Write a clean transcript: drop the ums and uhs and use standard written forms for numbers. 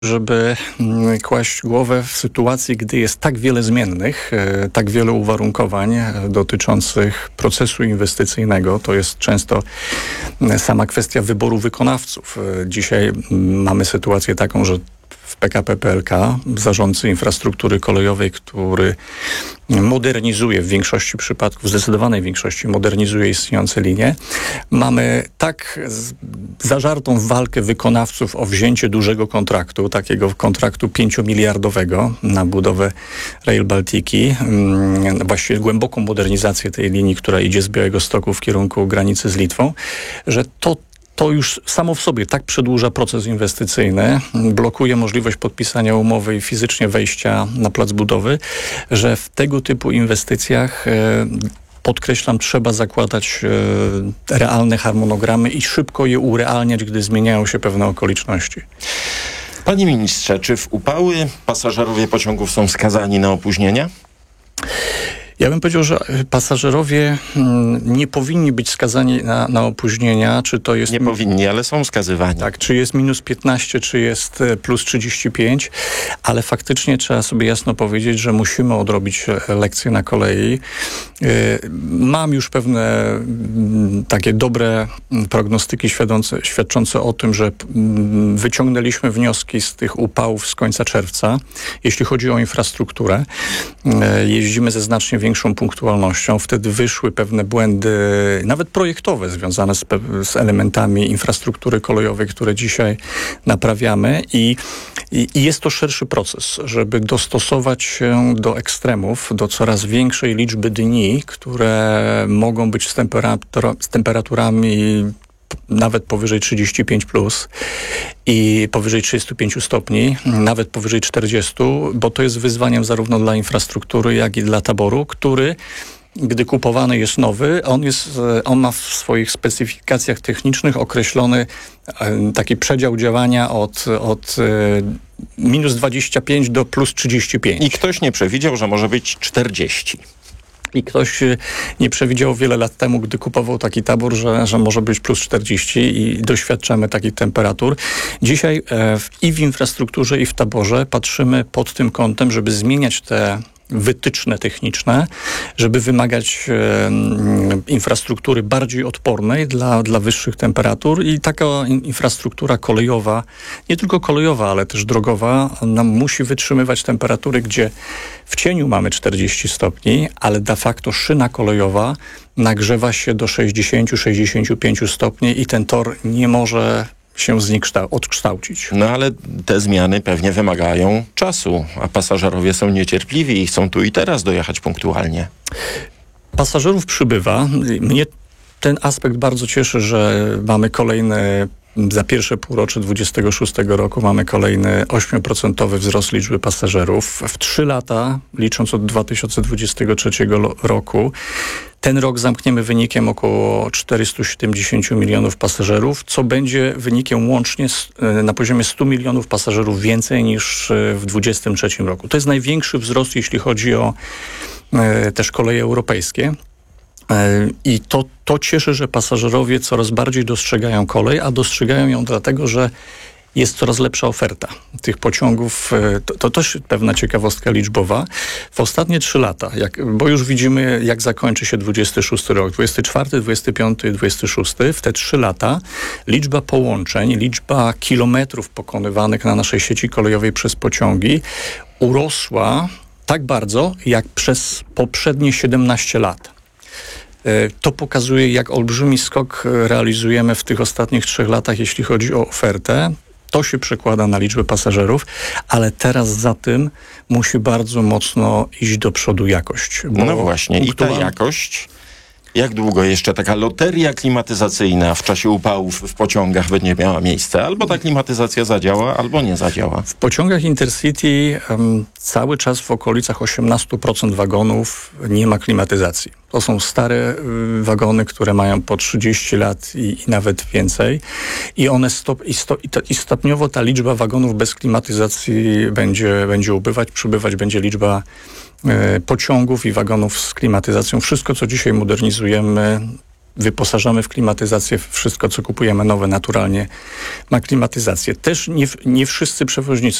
żeby kłaść głowę w sytuacji, gdy jest tak wiele zmiennych, tak wiele uwarunkowań dotyczących procesu inwestycyjnego. To jest często sama kwestia wyboru wykonawców. Dzisiaj mamy sytuację taką, że w PKP PLK zarządcy infrastruktury kolejowej, który modernizuje w większości przypadków, w zdecydowanej większości modernizuje istniejące linie. Mamy tak zażartą walkę wykonawców o wzięcie dużego kontraktu, takiego kontraktu 5-miliardowego na budowę Rail Baltiki, właściwie głęboką modernizację tej linii, która idzie z Białegostoku w kierunku granicy z Litwą, że to już samo w sobie tak przedłuża proces inwestycyjny, blokuje możliwość podpisania umowy i fizycznie wejścia na plac budowy, że w tego typu inwestycjach, podkreślam, trzeba zakładać realne harmonogramy i szybko je urealniać, gdy zmieniają się pewne okoliczności. Panie ministrze, czy w upały pasażerowie pociągów są skazani na opóźnienia? Ja bym powiedział, że pasażerowie nie powinni być skazani na opóźnienia, czy to jest... Nie powinni, ale są skazywani. Tak, czy jest minus 15, czy jest plus 35, ale faktycznie trzeba sobie jasno powiedzieć, że musimy odrobić lekcje na kolei. Mam już pewne takie dobre prognostyki świadczące o tym, że wyciągnęliśmy wnioski z tych upałów z końca czerwca, jeśli chodzi o infrastrukturę. Jeździmy ze znacznie większą punktualnością. Wtedy wyszły pewne błędy, nawet projektowe, związane z elementami infrastruktury kolejowej, które dzisiaj naprawiamy i jest to szerszy proces, żeby dostosować się do ekstremów, do coraz większej liczby dni, które mogą być z temperaturami nawet powyżej 35 plus i powyżej 35 stopni, nawet powyżej 40, bo to jest wyzwaniem zarówno dla infrastruktury, jak i dla taboru, który, gdy kupowany jest nowy, on ma w swoich specyfikacjach technicznych określony taki przedział działania od minus 25 do plus 35. I ktoś nie przewidział, że może być 40. I ktoś nie przewidział wiele lat temu, gdy kupował taki tabor, że może być plus 40 i doświadczamy takich temperatur. Dzisiaj i w infrastrukturze, i w taborze patrzymy pod tym kątem, żeby zmieniać te wytyczne techniczne, żeby wymagać infrastruktury bardziej odpornej dla wyższych temperatur i taka infrastruktura kolejowa, nie tylko kolejowa, ale też drogowa, nam musi wytrzymywać temperatury, gdzie w cieniu mamy 40 stopni, ale de facto szyna kolejowa nagrzewa się do 60-65 stopni i ten tor nie może się z nich odkształcić. No ale te zmiany pewnie wymagają czasu, a pasażerowie są niecierpliwi i chcą tu i teraz dojechać punktualnie. Pasażerów przybywa. Mnie ten aspekt bardzo cieszy, że mamy kolejne, za pierwsze półrocze 2026 roku mamy kolejny 8% wzrost liczby pasażerów. W 3 lata, licząc od 2023 roku, ten rok zamkniemy wynikiem około 470 milionów pasażerów, co będzie wynikiem łącznie na poziomie 100 milionów pasażerów więcej niż w 2023 roku. To jest największy wzrost, jeśli chodzi o też koleje europejskie. I to cieszy, że pasażerowie coraz bardziej dostrzegają kolej, a dostrzegają ją dlatego, że jest coraz lepsza oferta tych pociągów. To też pewna ciekawostka liczbowa. W ostatnie 3 lata, bo już widzimy, jak zakończy się 26 rok, 24, 25 i 26, w te 3 lata liczba połączeń, liczba kilometrów pokonywanych na naszej sieci kolejowej przez pociągi urosła tak bardzo, jak przez poprzednie 17 lat. To pokazuje, jak olbrzymi skok realizujemy w tych ostatnich 3 latach, jeśli chodzi o ofertę. To się przekłada na liczbę pasażerów, ale teraz za tym musi bardzo mocno iść do przodu jakość. No właśnie, i ta jakość, jak długo jeszcze taka loteria klimatyzacyjna w czasie upałów w pociągach będzie miała miejsce? Albo ta klimatyzacja zadziała, albo nie zadziała. W pociągach Intercity cały czas w okolicach 18% wagonów nie ma klimatyzacji. To są stare wagony, które mają po 30 lat i nawet więcej. I one stopniowo ta liczba wagonów bez klimatyzacji będzie ubywać, przybywać będzie liczba pociągów i wagonów z klimatyzacją. Wszystko, co dzisiaj modernizujemy, wyposażamy w klimatyzację, wszystko co kupujemy nowe naturalnie ma klimatyzację. Też nie wszyscy przewoźnicy